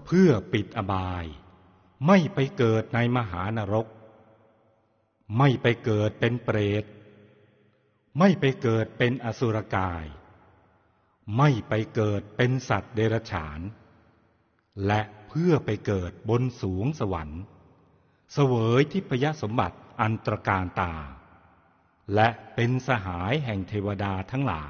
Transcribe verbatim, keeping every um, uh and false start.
เพื่อปิดอบายไม่ไปเกิดในมหานรกไม่ไปเกิดเป็นเปรตไม่ไปเกิดเป็นอสุรกายไม่ไปเกิดเป็นสัตว์เดรัจฉานและเพื่อไปเกิดบนสูงสวรรค์เสวยทิพยสมบัติอันตรการตาและเป็นสหายแห่งเทวดาทั้งหลาย